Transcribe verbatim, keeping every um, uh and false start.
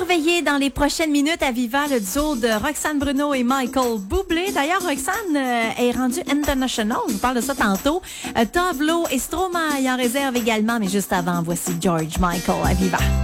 surveiller dans les prochaines minutes à Viva le duo de Roxane Bruno et Michael Bublé. D'ailleurs, Roxane euh, est rendue international. Je vous parle de ça tantôt. Euh, Tove Lo et Stromae en réserve également. Mais juste avant, voici George Michael à Viva.